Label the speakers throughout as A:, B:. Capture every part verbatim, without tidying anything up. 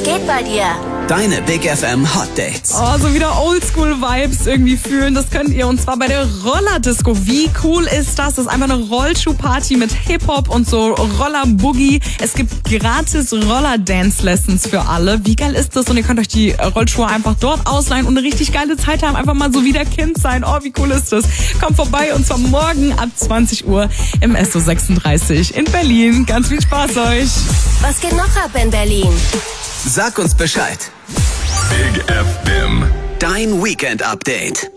A: geht bei dir?
B: Deine Big F M Hot Dates.
C: Oh, so wieder Oldschool-Vibes irgendwie fühlen. Das könnt ihr, und zwar bei der Roller-Disco. Wie cool ist das? Das ist einfach eine Rollschuh-Party mit Hip-Hop und so Roller-Boogie. Es gibt gratis Roller-Dance-Lessons für alle. Wie geil ist das? Und ihr könnt euch die Rollschuhe einfach dort ausleihen und eine richtig geile Zeit haben. Einfach mal so wieder Kind sein. Oh, wie cool ist das? Kommt vorbei, und zwar morgen ab zwanzig Uhr im S O sechsunddreißig in Berlin. Ganz viel Spaß euch.
A: Was geht noch ab in Berlin?
B: Sag uns Bescheid.
D: Big F M.
B: Dein Weekend-Update.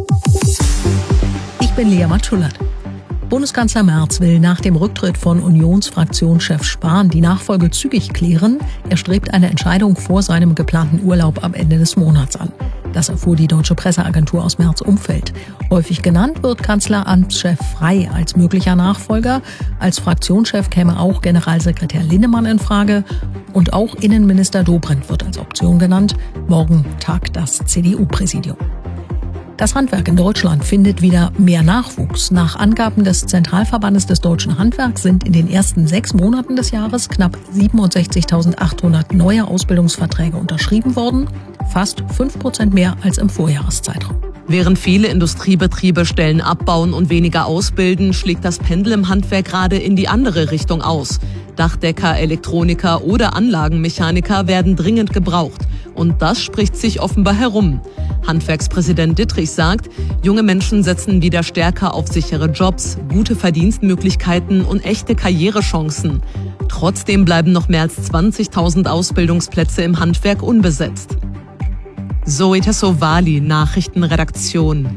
E: Ich bin Lea Matschullert. Bundeskanzler Merz will nach dem Rücktritt von Unionsfraktionschef Spahn die Nachfolge zügig klären. Er strebt eine Entscheidung vor seinem geplanten Urlaub am Ende des Monats an. Das erfuhr die deutsche Presseagentur aus Merz' Umfeld. Häufig genannt wird Kanzleramtschef Frey als möglicher Nachfolger. Als Fraktionschef käme auch Generalsekretär Linnemann in Frage. Und auch Innenminister Dobrindt wird als Option genannt. Morgen tagt das C D U-Präsidium. Das Handwerk in Deutschland findet wieder mehr Nachwuchs. Nach Angaben des Zentralverbandes des deutschen Handwerks sind in den ersten sechs Monaten des Jahres knapp siebenundsechzigtausendachthundert neue Ausbildungsverträge unterschrieben worden. Fast fünf Prozent mehr als im Vorjahreszeitraum.
F: Während viele Industriebetriebe Stellen abbauen und weniger ausbilden, schlägt das Pendel im Handwerk gerade in die andere Richtung aus. Dachdecker, Elektroniker oder Anlagenmechaniker werden dringend gebraucht. Und das spricht sich offenbar herum. Handwerkspräsident Dittrich sagt, junge Menschen setzen wieder stärker auf sichere Jobs, gute Verdienstmöglichkeiten und echte Karrierechancen. Trotzdem bleiben noch mehr als zwanzigtausend Ausbildungsplätze im Handwerk unbesetzt. Zoe Tassovali, Nachrichtenredaktion.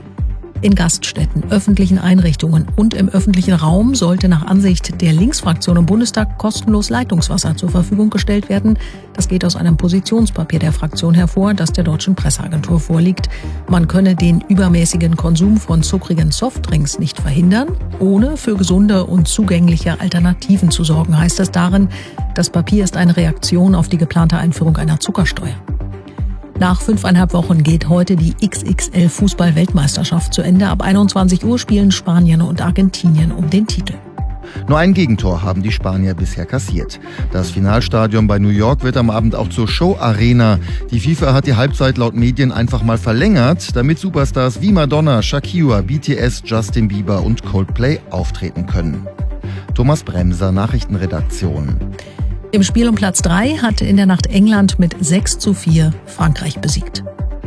E: In Gaststätten, öffentlichen Einrichtungen und im öffentlichen Raum sollte nach Ansicht der Linksfraktion im Bundestag kostenlos Leitungswasser zur Verfügung gestellt werden. Das geht aus einem Positionspapier der Fraktion hervor, das der deutschen Presseagentur vorliegt. Man könne den übermäßigen Konsum von zuckrigen Softdrinks nicht verhindern, ohne für gesunde und zugängliche Alternativen zu sorgen, heißt es darin. Das Papier ist eine Reaktion auf die geplante Einführung einer Zuckersteuer. Nach fünfeinhalb Wochen geht heute die X X L-Fußball-Weltmeisterschaft zu Ende. Ab einundzwanzig Uhr spielen Spanien und Argentinien um den Titel.
G: Nur ein Gegentor haben die Spanier bisher kassiert. Das Finalstadion bei New York wird am Abend auch zur Show-Arena. Die FIFA hat die Halbzeit laut Medien einfach mal verlängert, damit Superstars wie Madonna, Shakira, B T S, Justin Bieber und Coldplay auftreten können. Thomas Bremser, Nachrichtenredaktion.
E: Im Spiel um Platz drei hat in der Nacht England mit sechs zu vier Frankreich besiegt.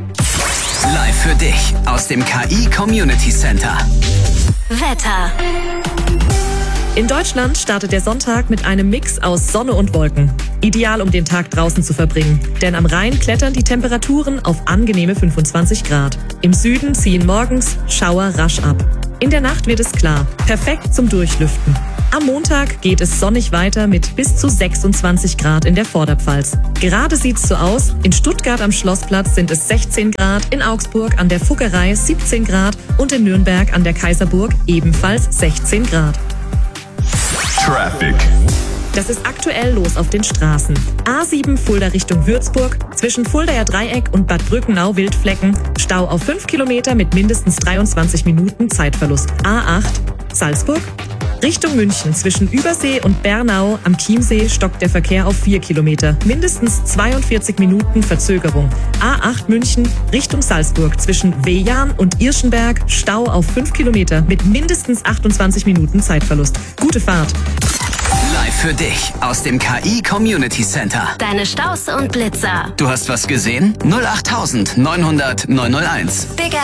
B: Live für dich aus dem K I Community Center.
A: Wetter.
H: In Deutschland startet der Sonntag mit einem Mix aus Sonne und Wolken. Ideal, um den Tag draußen zu verbringen. Denn am Rhein klettern die Temperaturen auf angenehme fünfundzwanzig Grad. Im Süden ziehen morgens Schauer rasch ab. In der Nacht wird es klar. Perfekt zum Durchlüften. Am Montag geht es sonnig weiter mit bis zu sechsundzwanzig Grad in der Vorderpfalz. Gerade sieht's so aus. In Stuttgart am Schlossplatz sind es sechzehn Grad, in Augsburg an der Fuggerei siebzehn Grad und in Nürnberg an der Kaiserburg ebenfalls sechzehn Grad.
D: Traffic.
H: Das ist aktuell los auf den Straßen. A sieben Fulda Richtung Würzburg, zwischen Fuldaer Dreieck und Bad Brückenau Wildflecken, Stau auf fünf Kilometer mit mindestens dreiundzwanzig Minuten Zeitverlust. A acht Salzburg, Richtung München, zwischen Übersee und Bernau am Chiemsee stockt der Verkehr auf vier Kilometer, mindestens zweiundvierzig Minuten Verzögerung. A acht München, Richtung Salzburg, zwischen Wejan und Irschenberg, Stau auf fünf Kilometer mit mindestens achtundzwanzig Minuten Zeitverlust. Gute Fahrt!
B: Live für dich aus dem K I Community Center.
A: Deine Staus und Blitzer.
B: Du hast was gesehen? null acht neunhundert neunhunderteins.
A: Big